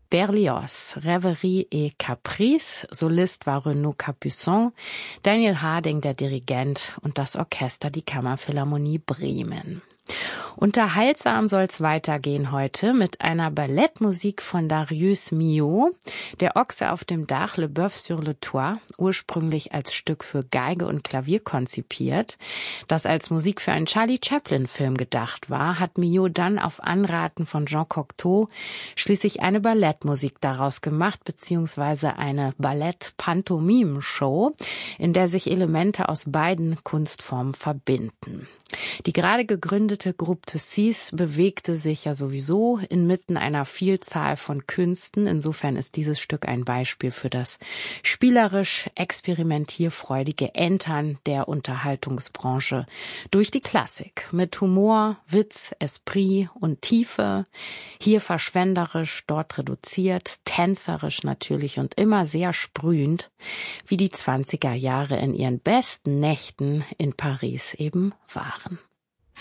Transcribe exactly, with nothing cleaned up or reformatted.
Berlioz, Rêverie et Caprice, Solist war Renaud Capuçon, Daniel Harding der Dirigent und das Orchester die Kammerphilharmonie Bremen. Unterhaltsam soll's weitergehen heute mit einer Ballettmusik von Darius Milhaud, Der Ochse auf dem Dach, Le Bœuf sur le Toit, ursprünglich als Stück für Geige und Klavier konzipiert, das als Musik für einen Charlie Chaplin-Film gedacht war, hat Milhaud dann auf Anraten von Jean Cocteau schließlich eine Ballettmusik daraus gemacht, beziehungsweise eine Ballett-Pantomime-Show, in der sich Elemente aus beiden Kunstformen verbinden. Die gerade gegründete Groupe de Six bewegte sich ja sowieso inmitten einer Vielzahl von Künsten. Insofern ist dieses Stück ein Beispiel für das spielerisch experimentierfreudige Entern der Unterhaltungsbranche durch die Klassik. Mit Humor, Witz, Esprit und Tiefe. Hier verschwenderisch, dort reduziert, tänzerisch natürlich und immer sehr sprühend, wie die zwanziger Jahre in ihren besten Nächten in Paris eben waren.